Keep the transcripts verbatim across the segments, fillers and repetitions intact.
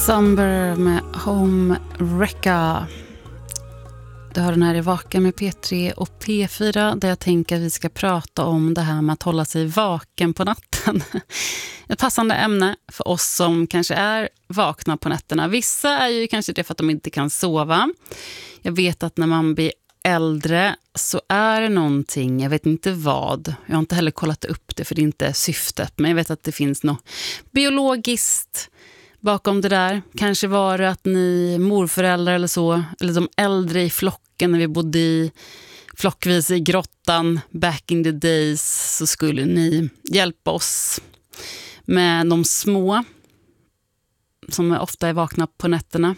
December med Home Wrecka. Du har den här i Vaken med P tre och P fyra, där jag tänker att vi ska prata om det här med att hålla sig vaken på natten. Ett passande ämne för oss som kanske är vakna på nätterna. Vissa är ju kanske det för att de inte kan sova. Jag vet att när man blir äldre så är det någonting, jag vet inte vad. Jag har inte heller kollat upp det för det är inte syftet. Men jag vet att det finns något biologiskt bakom det där. Kanske var det att ni morföräldrar eller så, eller de äldre i flocken när vi bodde i flockvis i grottan back in the days, så skulle ni hjälpa oss med de små som ofta är vakna på nätterna.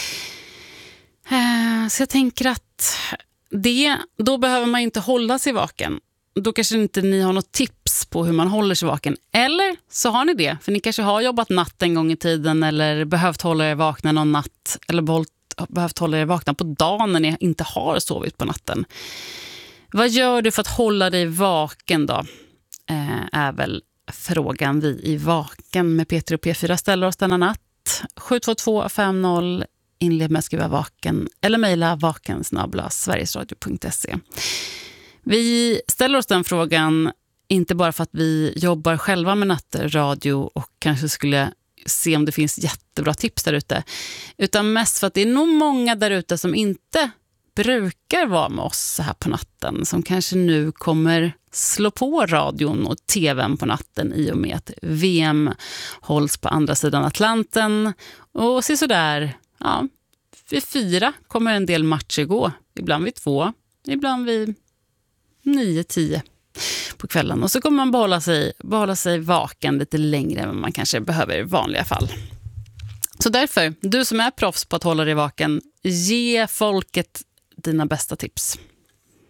Så jag tänker att det, då behöver man inte hålla sig vaken. Då kanske inte ni har något tips på hur man håller sig vaken. Eller så har ni det. För ni kanske har jobbat natt en gång i tiden. Eller behövt hålla er vakna någon natt. Eller behållit, behövt hålla er vakna på dagen när ni inte har sovit på natten. Vad gör du för att hålla dig vaken då? Eh, är väl frågan vi i Vaken med P tre och P fyra ställer oss denna natt. sju två två fem noll inled med att skriva vaken. Eller mejla vaken snabel-a sverigesradio punkt se. Vi ställer oss den frågan inte bara för att vi jobbar själva med nattradio och kanske skulle se om det finns jättebra tips där ute, utan mest för att det är nog många där ute som inte brukar vara med oss så här på natten, som kanske nu kommer slå på radion och tvn på natten i och med att V M hålls på andra sidan Atlanten. Och se så där, ja, vid fyra kommer en del matcher gå. Ibland vid två, ibland vid nio tio på kvällen. Och så kommer man behålla sig, behålla sig vaken lite längre än man kanske behöver i vanliga fall. Så därför, du som är proffs på att hålla dig vaken, ge folket dina bästa tips.